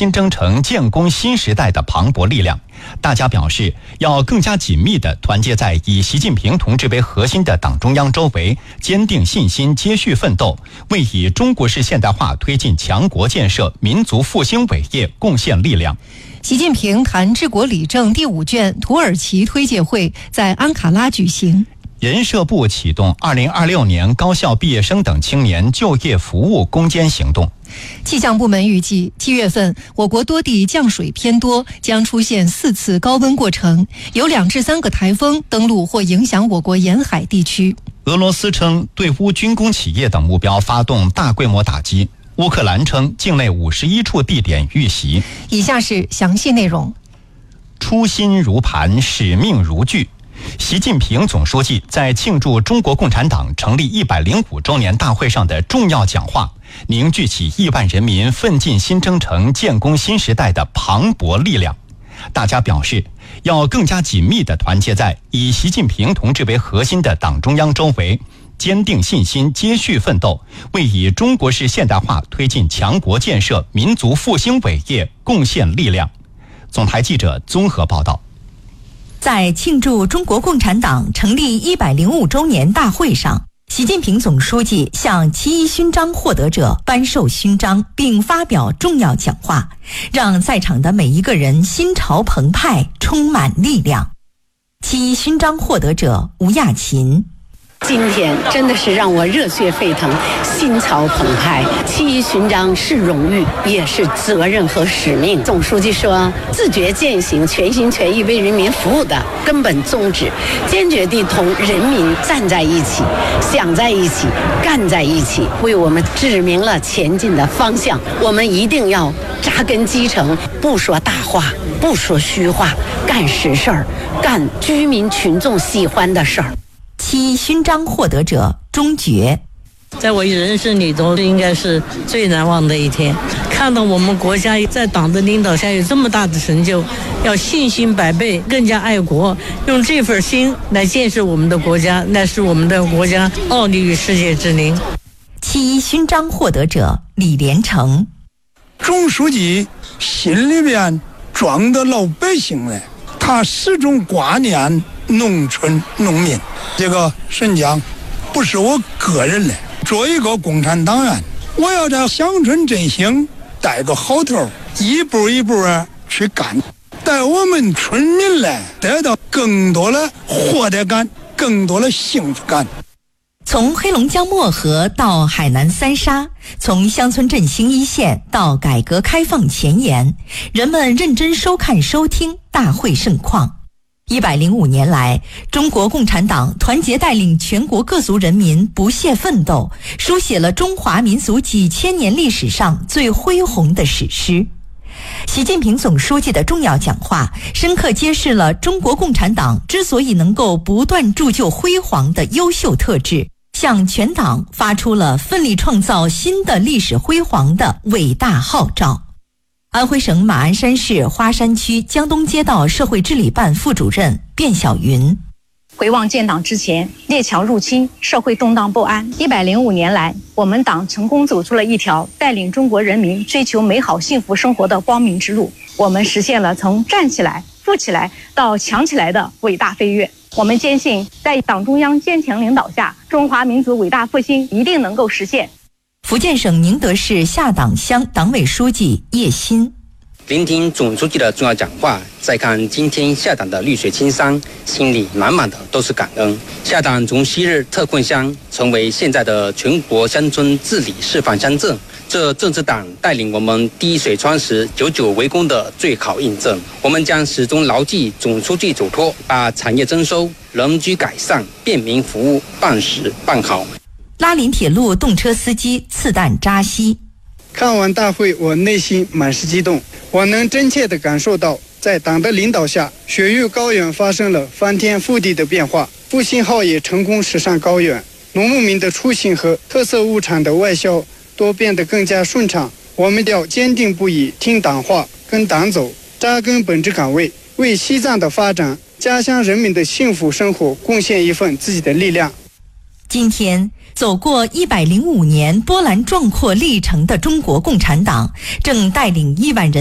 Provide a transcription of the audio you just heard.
新征程建功新时代的磅礴力量。大家表示，要更加紧密地团结在以习近平同志为核心的党中央周围，坚定信心，接续奋斗，为以中国式现代化推进强国建设、民族复兴伟业贡献力量。 习近平谈治国理政第5卷土耳其推介会在安卡拉举行。 人社部启动2026年高校毕业生等青年就业服务攻坚行动。 气象部门预计7月份我国多地降水偏多，将出现4次高温过程，有2至3个台风登陆或影响我国沿海地区。 俄罗斯称对乌军工企业等目标发动大规模打击，乌克兰称境内51处地点遇袭。 以下是详细内容。 初心如磐，使命如炬。习近平总书记在庆祝中国共产党成立105周年大会上的重要讲话，凝聚起亿万人民奋进新征程、建功新时代的磅礴力量。大家表示，要更加紧密地团结在以习近平同志为核心的党中央周围，坚定信心，接续奋斗，为以中国式现代化推进强国建设、民族复兴伟业贡献力量。总台记者综合报道。 在庆祝中国共产党成立105周年大会上，习近平总书记向7·1勋章获得者颁授勋章，并发表重要讲话，让在场的每一个人心潮澎湃，充满力量。7·1勋章获得者吴亚琴。 今天真的是让我热血沸腾，心潮澎湃。7·1勋章是荣誉，也是责任和使命。总书记说，自觉践行全心全意为人民服务的根本宗旨，坚决地同人民站在一起，想在一起，干在一起，为我们指明了前进的方向。我们一定要扎根基层，不说大话，不说虚话，干实事儿，干居民群众喜欢的事儿。 7·1勋章获得者钟觉。 在我人生里头，应该是最难忘的一天。看到我们国家在党的领导下有这么大的成就，要信心百倍，更加爱国，用这份心来建设我们的国家，来使我们的国家傲立于世界之林。 7·1勋章获得者李连成。 总书记心里边装的老百姓嘞，他始终挂念农村农民。这个沈江不是我个人嘞，作为一个共产党员，我要在乡村振兴带个好头，一步一步去干，带我们村民嘞得到更多的获得感，更多的幸福感。 从黑龙江漠河到海南三沙，从乡村振兴一线到改革开放前沿，人们认真收看收听大会盛况。105年来，中国共产党团结带领全国各族人民不懈奋斗，书写了中华民族几千年历史上最恢宏的史诗。习近平总书记的重要讲话，深刻揭示了中国共产党之所以能够不断铸就辉煌的优秀特质，向全党发出了奋力创造新的历史辉煌的伟大号召。安徽省马鞍山市花山区江东街道社会治理办副主任卞小云。 回望建党之前，列强入侵，社会动荡不安。105年来，我们党成功走出了一条带领中国人民追求美好幸福生活的光明之路。我们实现了从站起来、富起来到强起来的伟大飞跃。我们坚信，在党中央坚强领导下，中华民族伟大复兴一定能够实现。 福建省宁德市下党乡党委书记叶新。 聆听总书记的重要讲话，再看今天下党的绿水青山，心里满满的都是感恩。下党从昔日特困乡成为现在的全国乡村治理示范乡镇，这正是党带领我们滴水穿石、久久为功的最好印证。我们将始终牢记总书记嘱托，把产业增收、人居改善、便民服务办实办好。 拉林铁路动车司机次旦扎西。 看完大会，我内心满是激动。我能真切地感受到，在党的领导下，雪域高原发生了翻天覆地的变化，复兴号也成功驶上高原，农牧民的出行和特色物产的外销都变得更加顺畅。我们要坚定不移听党话，跟党走，扎根本职岗位，为西藏的发展、家乡人民的幸福生活贡献一份自己的力量。 今天走过105年波澜壮阔历程的中国共产党，正带领亿万人